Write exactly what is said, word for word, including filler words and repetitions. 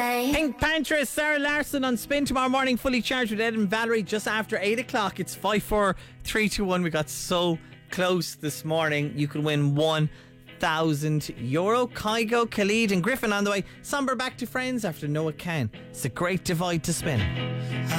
say. Pink Panther, Sarah Larson on Spin tomorrow morning, fully charged with Ed and Valerie just after eight o'clock. It's five four three two one. We got so close this morning. You could win one thousand euro. Kygo, Khalid and Griffin on the way. Somber back to Friends after Noah Can. It's a great divide to spin.